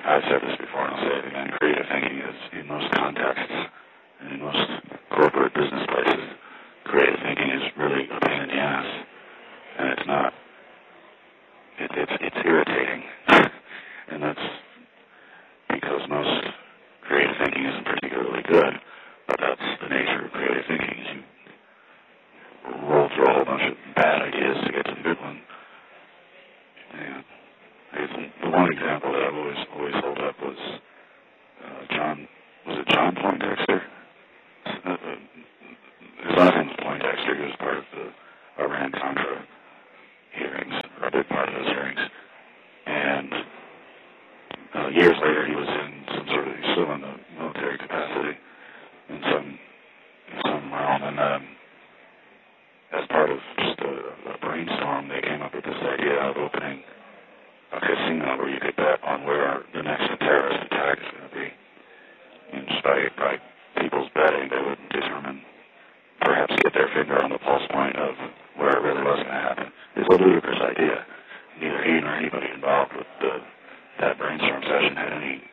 I've said this before and I'll say it again, creative thinking is, in most contexts and in most corporate business places, creative thinking is really a pain in the ass. And it's not. It's irritating. And that's because most creative thinking isn't particularly good, but that's the nature of creative thinking, is you roll through a whole bunch of bad ideas to get to the good one. And the one example that I've always held up was John Poindexter? His last name was Poindexter. He was part of the Iran-Contra hearings, or a big part of those hearings. And years later, he was he's still in the military capacity in some realm. And as part of just a brainstorm, they came up with this idea of opening a casino where you could bet on where the next terrorist attack is going to be. And just by people's betting, they would determine, perhaps get their finger on the pulse point of where it really was going to happen. It's a ludicrous idea. Neither he nor anybody involved with that brainstorm session had any